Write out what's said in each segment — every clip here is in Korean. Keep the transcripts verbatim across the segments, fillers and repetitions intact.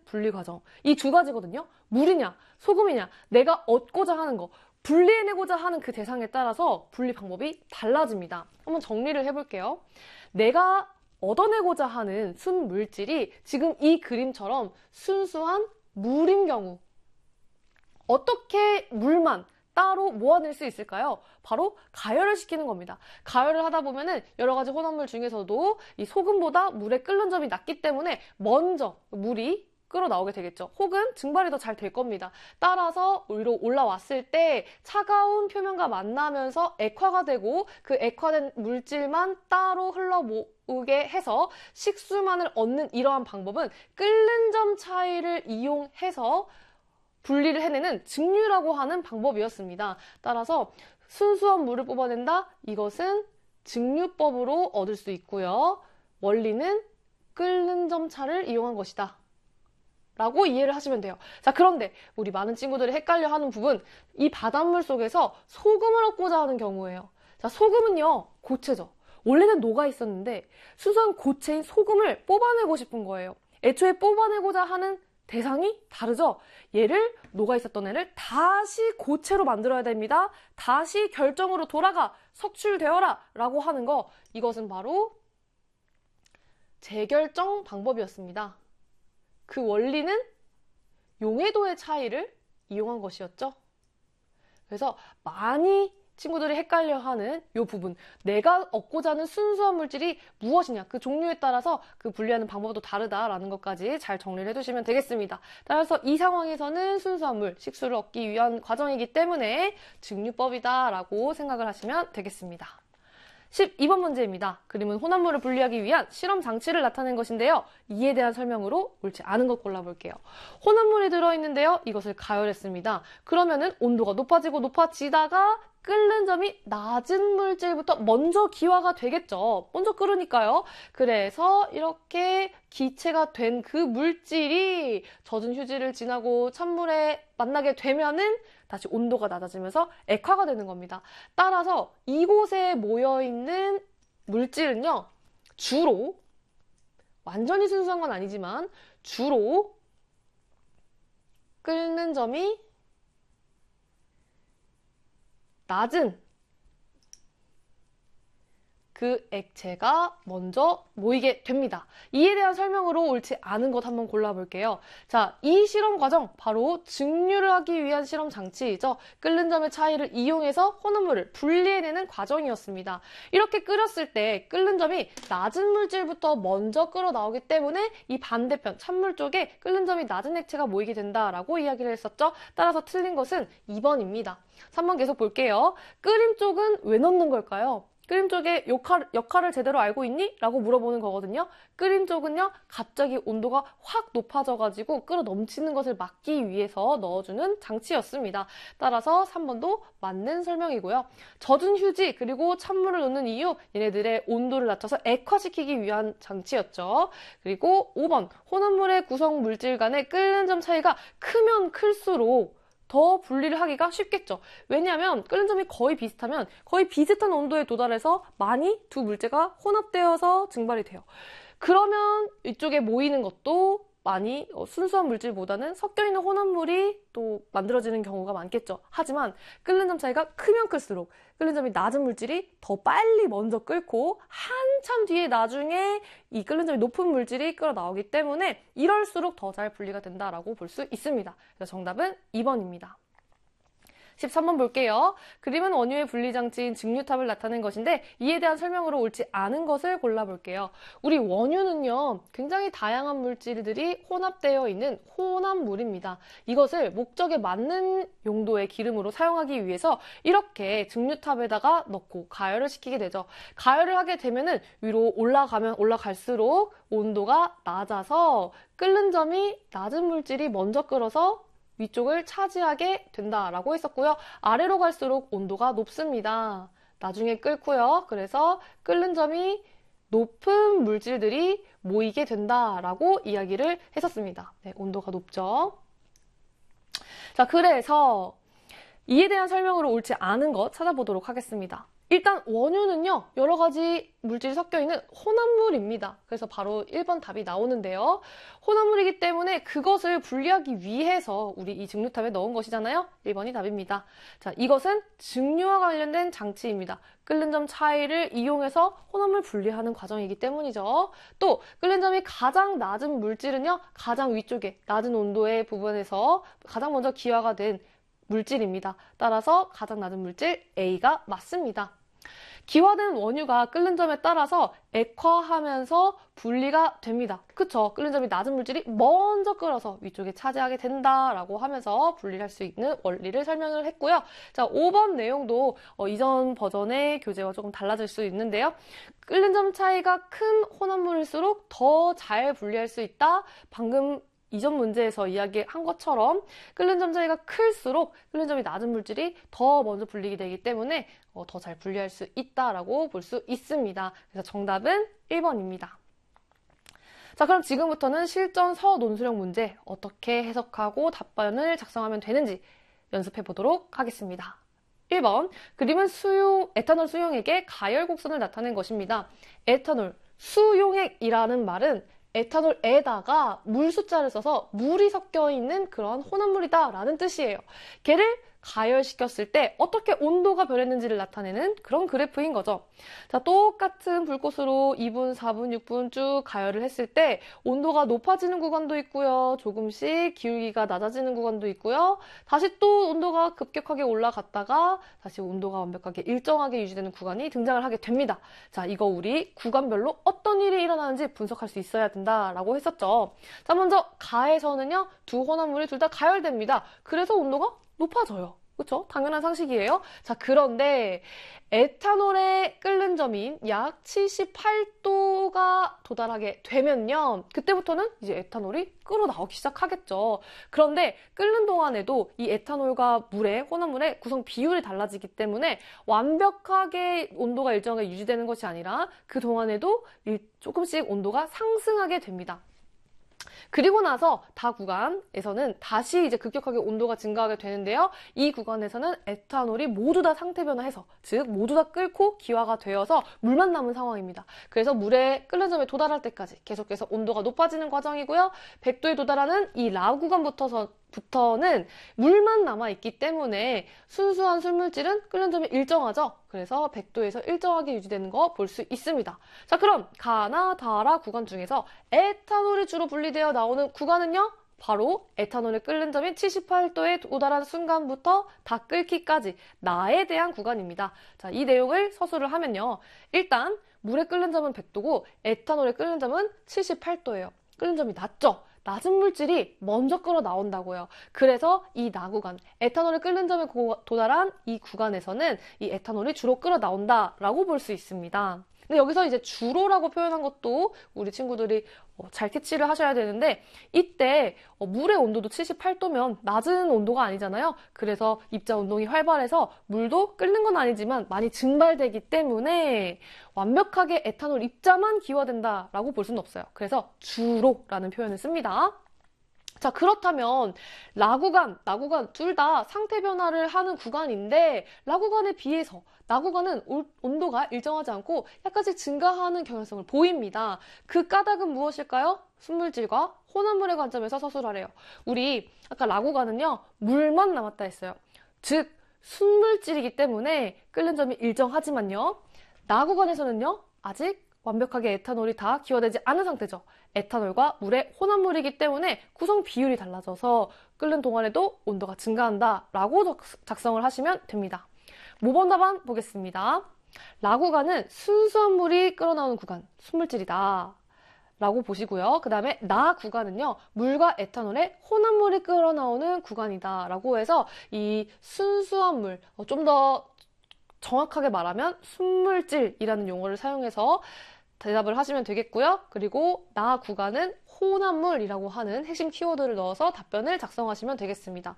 분리 과정. 이 두 가지거든요. 물이냐, 소금이냐, 내가 얻고자 하는 거, 분리해내고자 하는 그 대상에 따라서 분리 방법이 달라집니다. 한번 정리를 해볼게요. 내가 얻어내고자 하는 순물질이 지금 이 그림처럼 순수한 물인 경우, 어떻게 물만 따로 모아낼 수 있을까요? 바로 가열을 시키는 겁니다. 가열을 하다 보면은 여러 가지 혼합물 중에서도 이 소금보다 물에 끓는 점이 낮기 때문에 먼저 물이 끓어 나오게 되겠죠. 혹은 증발이 더 잘 될 겁니다. 따라서 위로 올라왔을 때 차가운 표면과 만나면서 액화가 되고 그 액화된 물질만 따로 흘러 모으게 해서 식수만을 얻는 이러한 방법은 끓는 점 차이를 이용해서 분리를 해내는 증류라고 하는 방법이었습니다. 따라서 순수한 물을 뽑아낸다? 이것은 증류법으로 얻을 수 있고요. 원리는 끓는 점 차를 이용한 것이다 라고 이해를 하시면 돼요. 자, 그런데 우리 많은 친구들이 헷갈려하는 부분, 이 바닷물 속에서 소금을 얻고자 하는 경우예요. 자, 소금은요, 고체죠. 원래는 녹아 있었는데 순수한 고체인 소금을 뽑아내고 싶은 거예요. 애초에 뽑아내고자 하는 대상이 다르죠. 얘를 녹아 있었던 애를 다시 고체로 만들어야 됩니다. 다시 결정으로 돌아가 석출되어라 라고 하는 거, 이것은 바로 재결정 방법이었습니다. 그 원리는 용해도의 차이를 이용한 것이었죠. 그래서 많이 친구들이 헷갈려하는 이 부분, 내가 얻고자 하는 순수한 물질이 무엇이냐, 그 종류에 따라서 그 분리하는 방법도 다르다라는 것까지 잘 정리를 해두시면 되겠습니다. 따라서 이 상황에서는 순수한 물, 식수를 얻기 위한 과정이기 때문에 증류법이다라고 생각을 하시면 되겠습니다. 십이 번 문제입니다. 그림은 혼합물을 분리하기 위한 실험 장치를 나타낸 것인데요. 이에 대한 설명으로 옳지 않은 것 골라볼게요. 혼합물이 들어있는데요. 이것을 가열했습니다. 그러면은 온도가 높아지고 높아지다가 끓는 점이 낮은 물질부터 먼저 기화가 되겠죠. 먼저 끓으니까요. 그래서 이렇게 기체가 된 그 물질이 젖은 휴지를 지나고 찬물에 만나게 되면은 다시 온도가 낮아지면서 액화가 되는 겁니다. 따라서 이곳에 모여있는 물질은요, 주로, 완전히 순수한 건 아니지만 주로 끓는 점이 낮은 그 액체가 먼저 모이게 됩니다. 이에 대한 설명으로 옳지 않은 것 한번 골라볼게요. 자, 이 실험 과정, 바로 증류를 하기 위한 실험 장치이죠. 끓는 점의 차이를 이용해서 혼합물을 분리해내는 과정이었습니다. 이렇게 끓였을 때 끓는 점이 낮은 물질부터 먼저 끓어 나오기 때문에 이 반대편, 찬물 쪽에 끓는 점이 낮은 액체가 모이게 된다라고 이야기를 했었죠. 따라서 틀린 것은 이 번입니다. 삼 번 계속 볼게요. 끓임 쪽은 왜 넣는 걸까요? 끓임 쪽의 역할, 역할을 제대로 알고 있니? 라고 물어보는 거거든요. 끓임 쪽은요, 갑자기 온도가 확 높아져가지고 끓어 넘치는 것을 막기 위해서 넣어주는 장치였습니다. 따라서 삼 번도 맞는 설명이고요. 젖은 휴지 그리고 찬물을 넣는 이유, 얘네들의 온도를 낮춰서 액화시키기 위한 장치였죠. 그리고 오 번, 혼합물의 구성 물질 간의 끓는 점 차이가 크면 클수록 더 분리를 하기가 쉽겠죠. 왜냐하면 끓는 점이 거의 비슷하면 거의 비슷한 온도에 도달해서 많이 두 물체가 혼합되어서 증발이 돼요. 그러면 이쪽에 모이는 것도 많이 순수한 물질보다는 섞여있는 혼합물이 또 만들어지는 경우가 많겠죠. 하지만 끓는 점 차이가 크면 클수록 끓는 점이 낮은 물질이 더 빨리 먼저 끓고 한참 뒤에 나중에 이 끓는 점이 높은 물질이 끓어 나오기 때문에 이럴수록 더 잘 분리가 된다라고 볼 수 있습니다. 그래서 정답은 이 번입니다. 십삼 번 볼게요. 그림은 원유의 분리장치인 증류탑을 나타낸 것인데 이에 대한 설명으로 옳지 않은 것을 골라볼게요. 우리 원유는요, 굉장히 다양한 물질들이 혼합되어 있는 혼합물입니다. 이것을 목적에 맞는 용도의 기름으로 사용하기 위해서 이렇게 증류탑에다가 넣고 가열을 시키게 되죠. 가열을 하게 되면은 위로 올라가면 올라갈수록 온도가 낮아서 끓는 점이 낮은 물질이 먼저 끓어서 위쪽을 차지하게 된다라고 했었고요. 아래로 갈수록 온도가 높습니다. 나중에 끓고요. 그래서 끓는 점이 높은 물질들이 모이게 된다라고 이야기를 했었습니다. 네, 온도가 높죠. 자, 그래서 이에 대한 설명으로 옳지 않은 것 찾아보도록 하겠습니다. 일단 원유는요, 여러 가지 물질이 섞여 있는 혼합물입니다. 그래서 바로 일 번 답이 나오는데요. 혼합물이기 때문에 그것을 분리하기 위해서 우리 이 증류탑에 넣은 것이잖아요. 일 번이 답입니다. 자, 이것은 증류와 관련된 장치입니다. 끓는 점 차이를 이용해서 혼합물 분리하는 과정이기 때문이죠. 또 끓는 점이 가장 낮은 물질은요, 가장 위쪽에 낮은 온도의 부분에서 가장 먼저 기화가 된 물질입니다. 따라서 가장 낮은 물질 A가 맞습니다. 기화된 원유가 끓는 점에 따라서 액화하면서 분리가 됩니다. 그쵸? 끓는 점이 낮은 물질이 먼저 끓어서 위쪽에 차지하게 된다라고 하면서 분리를 할 수 있는 원리를 설명을 했고요. 자, 오 번 내용도 어, 이전 버전의 교재와 조금 달라질 수 있는데요. 끓는 점 차이가 큰 혼합물일수록 더 잘 분리할 수 있다. 방금 이전 문제에서 이야기한 것처럼 끓는 점 차이가 클수록 끓는 점이 낮은 물질이 더 먼저 분리가 되기 때문에 어, 더 잘 분리할 수 있다라고 볼 수 있습니다. 그래서 정답은 일 번입니다. 자, 그럼 지금부터는 실전 서논술형 문제 어떻게 해석하고 답변을 작성하면 되는지 연습해 보도록 하겠습니다. 일 번, 그림은 수용, 에탄올 수용액의 가열 곡선을 나타낸 것입니다. 에탄올 수용액이라는 말은 에탄올에다가 물 숫자를 써서 물이 섞여 있는 그런 혼합물이다 라는 뜻이에요. 걔를 가열시켰을 때 어떻게 온도가 변했는지를 나타내는 그런 그래프인 거죠. 자, 똑같은 불꽃으로 이 분, 사 분, 육 분 쭉 가열을 했을 때 온도가 높아지는 구간도 있고요. 조금씩 기울기가 낮아지는 구간도 있고요. 다시 또 온도가 급격하게 올라갔다가 다시 온도가 완벽하게 일정하게 유지되는 구간이 등장을 하게 됩니다. 자, 이거 우리 구간별로 어떤 일이 일어나는지 분석할 수 있어야 된다라고 했었죠. 자, 먼저 가에서는요, 두 혼합물이 둘 다 가열됩니다. 그래서 온도가 높아져요. 그렇죠? 당연한 상식이에요. 자, 그런데 에탄올의 끓는 점이 약 칠십팔 도가 도달하게 되면요, 그때부터는 이제 에탄올이 끓어 나오기 시작하겠죠. 그런데 끓는 동안에도 이 에탄올과 물의 혼합물의 구성 비율이 달라지기 때문에 완벽하게 온도가 일정하게 유지되는 것이 아니라 그 동안에도 조금씩 온도가 상승하게 됩니다. 그리고 나서 다 구간에서는 다시 이제 급격하게 온도가 증가하게 되는데요. 이 구간에서는 에탄올이 모두 다 상태 변화해서, 즉 모두 다 끓고 기화가 되어서 물만 남은 상황입니다. 그래서 물의 끓는 점에 도달할 때까지 계속해서 온도가 높아지는 과정이고요. 백 도에 도달하는 이 라 구간부터서 부터는 물만 남아있기 때문에 순수한 술물질은 끓는 점이 일정하죠. 그래서 백 도에서 일정하게 유지되는 거 볼 수 있습니다. 자, 그럼 가나 다라 구간 중에서 에탄올이 주로 분리되어 나오는 구간은요, 바로 에탄올의 끓는 점이 칠십팔 도에 도달한 순간부터 다 끓기까지 나에 대한 구간입니다. 자, 이 내용을 서술을 하면요, 일단 물의 끓는 점은 백 도고 에탄올의 끓는 점은 칠십팔 도예요. 끓는 점이 낮죠. 낮은 물질이 먼저 끓어 나온다고요. 그래서 이 나구간, 에탄올의 끓는 점에 도달한 이 구간에서는 이 에탄올이 주로 끓어 나온다라고 볼 수 있습니다. 근데 여기서 이제 주로라고 표현한 것도 우리 친구들이 잘 캐치를 하셔야 되는데, 이때 물의 온도도 칠십팔 도면 낮은 온도가 아니잖아요. 그래서 입자 운동이 활발해서 물도 끓는 건 아니지만 많이 증발되기 때문에 완벽하게 에탄올 입자만 기화된다라고 볼 수는 없어요. 그래서 주로라는 표현을 씁니다. 자, 그렇다면 라구간, 나구간 둘 다 상태 변화를 하는 구간인데, 라구간에 비해서 나구간은 온도가 일정하지 않고 약간씩 증가하는 경향성을 보입니다. 그 까닭은 무엇일까요? 순물질과 혼합물의 관점에서 서술하래요. 우리 아까 라구간은요, 물만 남았다 했어요. 즉 순물질이기 때문에 끓는 점이 일정하지만요, 나구간에서는요, 아직 완벽하게 에탄올이 다 기화되지 않은 상태죠. 에탄올과 물의 혼합물이기 때문에 구성 비율이 달라져서 끓는 동안에도 온도가 증가한다라고 작성을 하시면 됩니다. 오 번 답안 보겠습니다. 라구간은 순수한 물이 끓어나오는 구간, 순물질이다 라고 보시고요. 그 다음에 나 구간은요, 물과 에탄올의 혼합물이 끓어나오는 구간이다 라고 해서 이 순수한 물, 좀 더 정확하게 말하면 순물질이라는 용어를 사용해서 대답을 하시면 되겠고요. 그리고 나 구간은 혼합물이라고 하는 핵심 키워드를 넣어서 답변을 작성하시면 되겠습니다.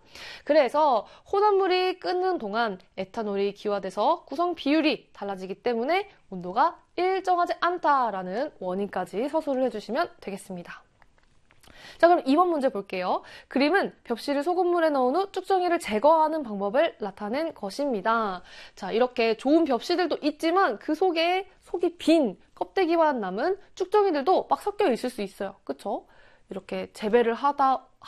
그래서 혼합물이 끓는 동안 에탄올이 기화돼서 구성 비율이 달라지기 때문에 온도가 일정하지 않다라는 원인까지 서술을 해주시면 되겠습니다. 자, 그럼 이 번 문제 볼게요. 그림은 벽실을 소금물에 넣은 후 쭉정이를 제거하는 방법을 나타낸 것입니다. 자, 이렇게 좋은 벽실들도 있지만 그 속에 속이 빈 껍데기만 남은 쭉정이들도 막 섞여 있을 수 있어요. 그쵸? 이렇게 재배를 하다